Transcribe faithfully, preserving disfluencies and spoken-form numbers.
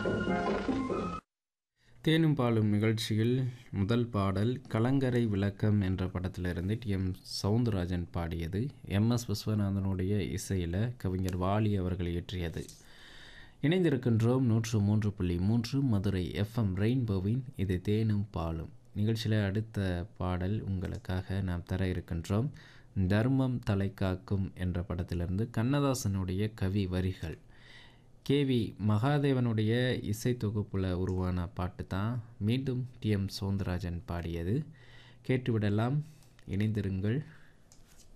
தேனும் பாலும் நிகழ்ச்சியில் முதல் பாடல் கலங்கரை விளக்கம் என்ற படத்திலிருந்து டி எம் சவுந்தரராஜன் பாடியது. எம் எஸ் விஸ்வநாதனுடைய இசையில் கவிஞர் வாலி அவர்கள் இயற்றியது. இணைந்திருக்கின்றோம் நூற்று மூன்று புள்ளி மூன்று மதுரை எஃப்எம் ரெயின்போவின் இது தேனும் பாலும் நிகழ்ச்சியில். அடுத்த பாடல் உங்களுக்காக நாம் தர இருக்கின்றோம். தர்மம் தலை காக்கும் என்ற படத்திலிருந்து கண்ணதாசனுடைய கவி வரிகள், கேவி மகாதேவனுடைய இசை தொகுப்பில் உருவான பாட்டு தான். மீண்டும் டி எம் சௌந்தரராஜன் பாடியது. கேட்டுவிடலாம். இணைந்திருங்கள்.